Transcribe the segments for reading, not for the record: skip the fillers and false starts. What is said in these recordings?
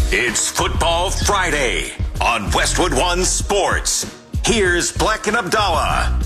It's Football Friday on Westwood One Sports. Here's Black and Abdallah.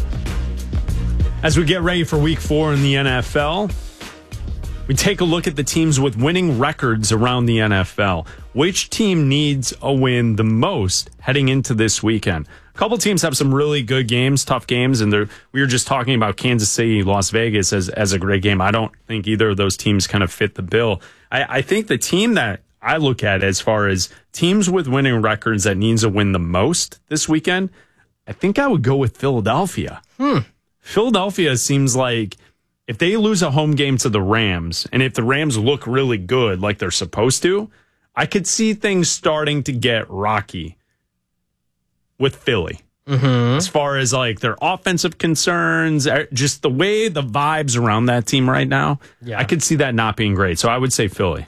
As we get ready for Week 4 in the NFL, we take a look at the teams with winning records around the NFL. Which team needs a win the most heading into this weekend? A couple teams have some really good games, tough games, and we were just talking about Kansas City, Las Vegas as a great game. I don't think either of those teams kind of fit the bill. I think the team that I look at as far as teams with winning records that needs a win the most this weekend, I think I would go with Philadelphia. Philadelphia seems like if they lose a home game to the Rams, and if the Rams look really good like they're supposed to, I could see things starting to get rocky with Philly. As far as like their offensive concerns, just the way the vibes around that team right now, I could see that not being great. So I would say Philly.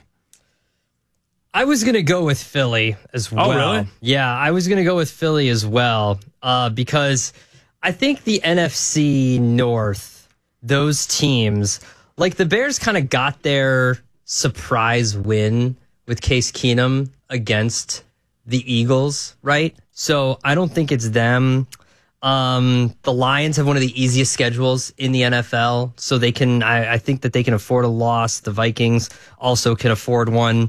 I was going to go with Philly as well. Oh, really? Yeah, I was going to go with Philly as well because I think the NFC North, those teams, like the Bears kind of got their surprise win with Case Keenum against the Eagles, right? So I don't think it's them. The Lions have one of the easiest schedules in the NFL, so they can. I think that they can afford a loss. The Vikings also can afford one.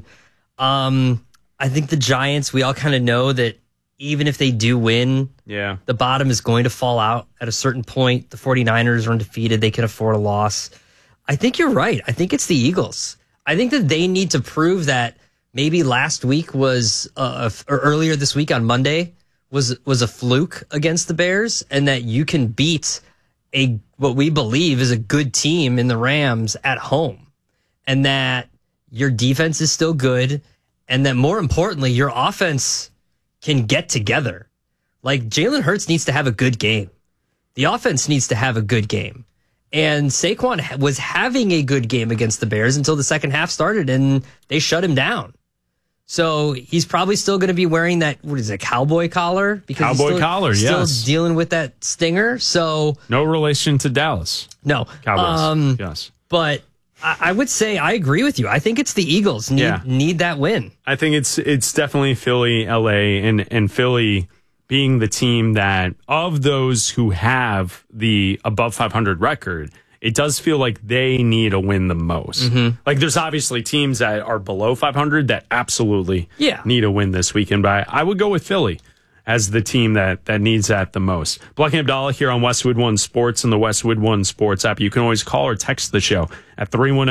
I think the Giants, we all kind of know that even if they do win, the bottom is going to fall out at a certain point. The 49ers are undefeated. They can afford a loss. I think you're right. I think it's the Eagles. I think that they need to prove that maybe last week was, or earlier this week on Monday, was a fluke against the Bears, and that you can beat what we believe is a good team in the Rams at home, and that your defense is still good, and that more importantly, your offense can get together. Like Jalen Hurts needs to have a good game. The offense needs to have a good game. And Saquon was having a good game against the Bears until the second half started, and they shut him down. So he's probably still going to be wearing that, what is it, cowboy collar? Because still dealing with that stinger. So no relation to Dallas. No. Cowboys. Yes. But I would say I agree with you. I think it's the Eagles need that win. I think it's definitely Philly, LA, and Philly being the team that of those who have the above 500 record, it does feel like they need a win the most. Like there's obviously teams that are below 500 that absolutely need a win this weekend, but I would go with Philly as the team that needs that the most. Black and Abdallah here on Westwood One Sports and the Westwood One Sports app. You can always call or text the show at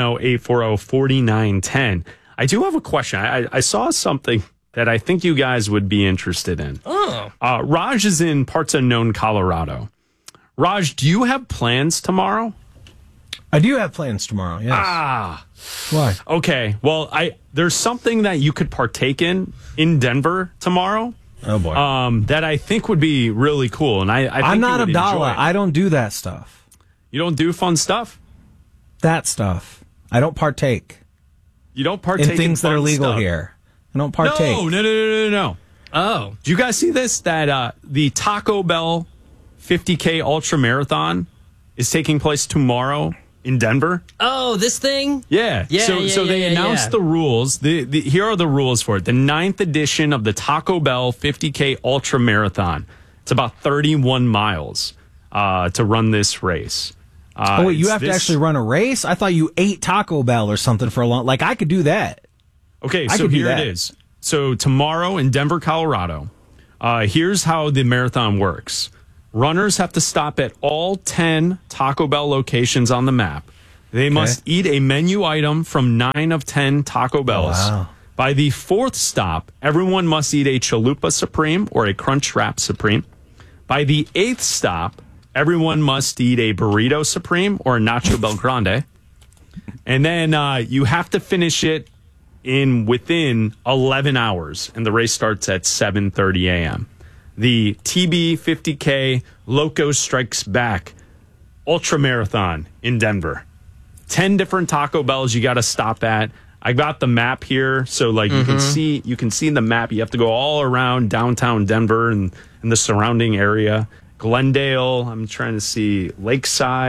310-840-4910. I do have a question. I saw something that I think you guys would be interested in. Raj is in parts unknown Colorado. Raj, do you have plans tomorrow? I do have plans tomorrow, yes. Why? Okay. Well, there's something that you could partake in Denver tomorrow. Oh, boy. That I think would be really cool. And I think I'm not Abdallah. I don't do that stuff. You don't do fun stuff? That stuff. I don't partake. You don't partake in things that are legal stuff here. I don't partake. No. Oh. Do you guys see this? That the Taco Bell 50K Ultra Marathon is taking place tomorrow in Denver. Oh, this thing? Yeah. So they announced the rules. Here are the rules for it. The 9th edition of the Taco Bell 50K Ultra Marathon. It's about 31 miles to run this race. Wait, you have to actually run a race? I thought you ate Taco Bell or something for a long... Like, I could do that. Okay, so here it is. So tomorrow in Denver, Colorado, here's how the marathon works. Runners have to stop at all 10 Taco Bell locations on the map. They must eat a menu item from 9 of 10 Taco Bells. Oh, wow. By the 4th stop, everyone must eat a Chalupa Supreme or a Crunch Wrap Supreme. By the 8th stop, everyone must eat a Burrito Supreme or a Nacho Bel Grande. And then you have to finish it within 11 hours, and the race starts at 7:30 a.m. The TB 50K Loco Strikes Back Ultra Marathon in Denver. 10 different Taco Bells you got to stop at. I got the map here, so like you can see the map. You have to go all around downtown Denver and the surrounding area. Glendale, I'm trying to see Lakeside,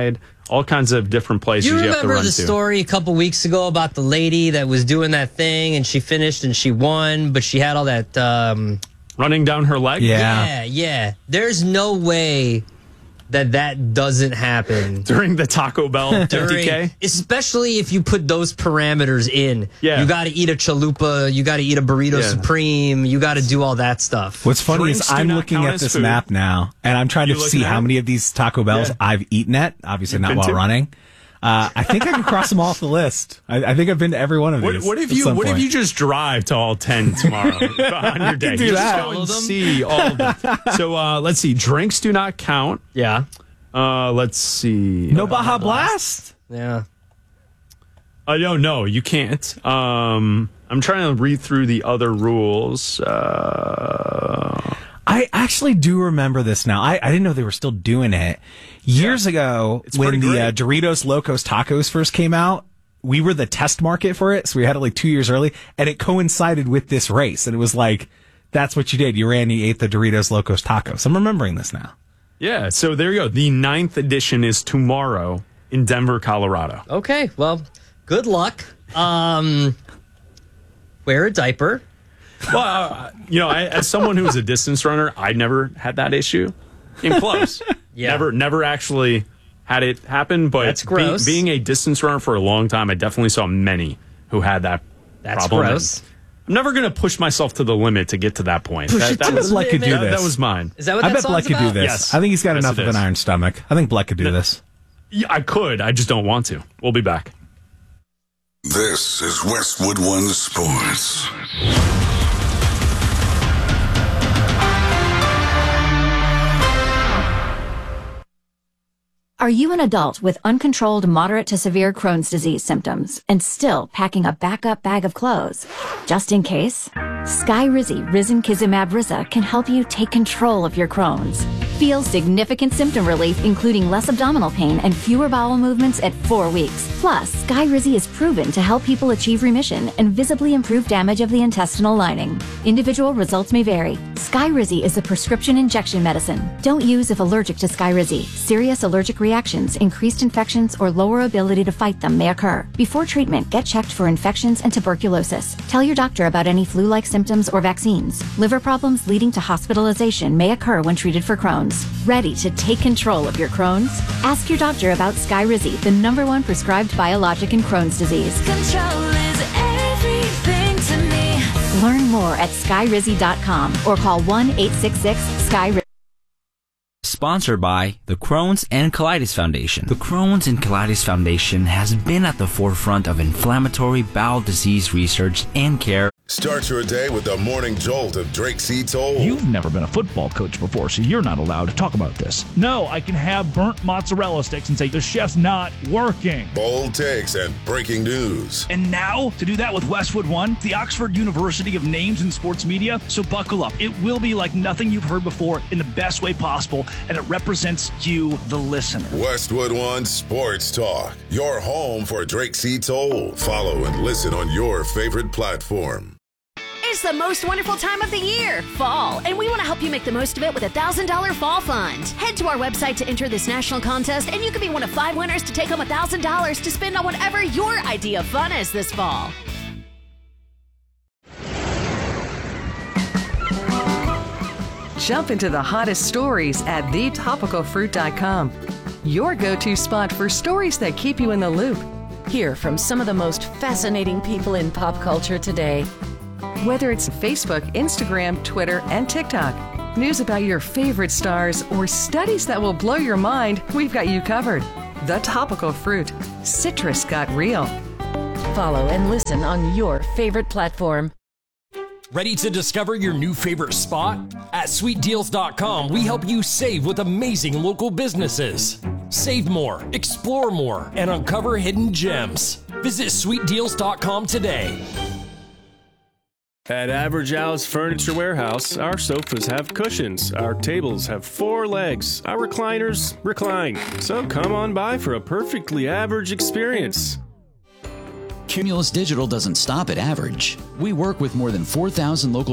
all kinds of different places you have to run to. You remember the story a couple weeks ago about the lady that was doing that thing and she finished and she won, but she had all that... running down her leg? Yeah. There's no way that doesn't happen. During the Taco Bell 50K? Especially if you put those parameters in. Yeah. You got to eat a chalupa, you got to eat a burrito supreme, you got to do all that stuff. What's funny is I'm looking at this map now, and I'm trying to see how many of these Taco Bells I've eaten at. Obviously not while running. I think I can cross them off the list. I think I've been to every one of these. What if you just drive to all 10 tomorrow on your day? Do that. Just go and see all of them. So let's see. Drinks do not count. Yeah. Let's see. No Baja Blast? Yeah. No, you can't. I'm trying to read through the other rules. I actually do remember this now. I didn't know they were still doing it. Years ago, when the Doritos Locos Tacos first came out, we were the test market for it, so we had it like 2 years early, and it coincided with this race, and it was like, that's what you did. You ran, you ate the Doritos Locos Tacos. I'm remembering this now. Yeah, so there you go. The 9th edition is tomorrow in Denver, Colorado. Okay, well, good luck. Wear a diaper. Well, as someone who's a distance runner, I never had that issue. Came close. Never actually had it happen, but that's gross. Being a distance runner for a long time, I definitely saw many who had that problem. That's gross. I'm never going to push myself to the limit to get to that point. I bet Bleck could do this. That was mine. Is that what that I bet Bleck could do this. Yes. I think he's got enough of an iron stomach. I think Bleck could do this. Yeah, I could. I just don't want to. We'll be back. This is Westwood One Sports. Are you an adult with uncontrolled moderate to severe Crohn's disease symptoms and still packing a backup bag of clothes? Just in case, Skyrizi Risankizumab Riza can help you take control of your Crohn's. Feel significant symptom relief, including less abdominal pain and fewer bowel movements at 4 weeks. Plus, Skyrizi is proven to help people achieve remission and visibly improve damage of the intestinal lining. Individual results may vary. Skyrizi is a prescription injection medicine. Don't use if allergic to Skyrizi. Serious allergic reactions, increased infections, or lower ability to fight them may occur. Before treatment, get checked for infections and tuberculosis. Tell your doctor about any flu-like symptoms or vaccines. Liver problems leading to hospitalization may occur when treated for Crohn's. Ready to take control of your Crohn's? Ask your doctor about Skyrizi, the #1 prescribed biologic in Crohn's disease. Control is everything to me. Learn more at skyrizi.com or call 1-866-SKYRIZI. Sponsored by the Crohn's and Colitis Foundation. The Crohn's and Colitis Foundation has been at the forefront of inflammatory bowel disease research and care. Start your day with the morning jolt of Drake C. Toll. You've never been a football coach before, so you're not allowed to talk about this. No, I can have burnt mozzarella sticks and say the chef's not working. Bold takes and breaking news. And now, to do that with Westwood One, the Oxford University of Names in Sports Media, so buckle up. It will be like nothing you've heard before in the best way possible, and it represents you, the listener. Westwood One Sports Talk, your home for Drake C. Toll. Follow and listen on your favorite platform. It's the most wonderful time of the year, fall, and we want to help you make the most of it with a $1,000 fall fund. Head to our website to enter this national contest, and you could be one of 5 winners to take home $1,000 to spend on whatever your idea of fun is this fall. Jump into the hottest stories at thetopicalfruit.com. Your go-to spot for stories that keep you in the loop. Hear from some of the most fascinating people in pop culture today. Whether it's Facebook, Instagram, Twitter, and TikTok, news about your favorite stars, or studies that will blow your mind, we've got you covered. The Topical Fruit. Citrus got real. Follow and listen on your favorite platform. Ready to discover your new favorite spot? At sweetdeals.com, we help you save with amazing local businesses. Save more, explore more, and uncover hidden gems. Visit sweetdeals.com today. At Average Al's Furniture Warehouse, our sofas have cushions, our tables have 4 legs, our recliners recline. So come on by for a perfectly average experience. Cumulus Digital doesn't stop at average. We work with more than 4,000 local